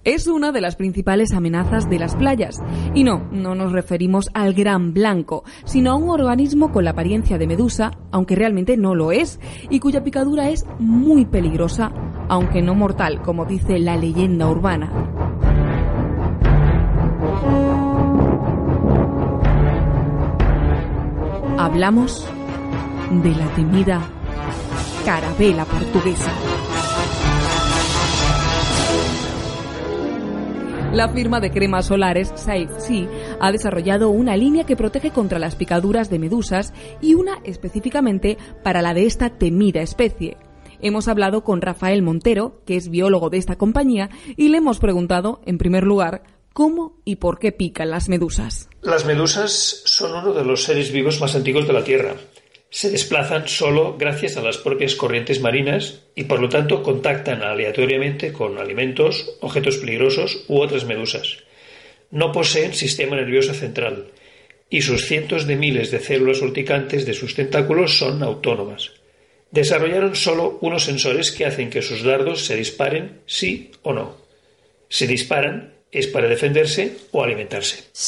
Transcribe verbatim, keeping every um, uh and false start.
es una de las principales amenazas de las playas. Y no, no nos referimos al gran blanco, sino a un organismo con la apariencia de medusa, aunque realmente no lo es, y cuya picadura es muy peligrosa, aunque no mortal, como dice la leyenda urbana. Hablamos de la temida carabela portuguesa. La firma de cremas solares Safe Sea ha desarrollado una línea que protege contra las picaduras de medusas y una específicamente para la de esta temida especie. Hemos hablado con Rafael Montero, que es biólogo de esta compañía, y le hemos preguntado, en primer lugar, cómo y por qué pican las medusas. Las medusas son uno de los seres vivos más antiguos de la Tierra. Se desplazan solo gracias a las propias corrientes marinas y por lo tanto contactan aleatoriamente con alimentos, objetos peligrosos u otras medusas. No poseen sistema nervioso central y sus cientos de miles de células urticantes de sus tentáculos son autónomas. Desarrollaron solo unos sensores que hacen que sus dardos se disparen sí o no. Si disparan es para defenderse o alimentarse.